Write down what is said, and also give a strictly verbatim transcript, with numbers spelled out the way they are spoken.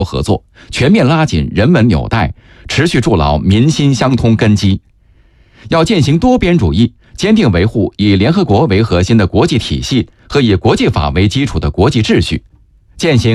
合作，全面拉紧人文纽带，持续筑牢民心相通根基。要践行多边主义，坚定维护以联合国为核心的国际体系和以国际法为基础的国际秩序，践行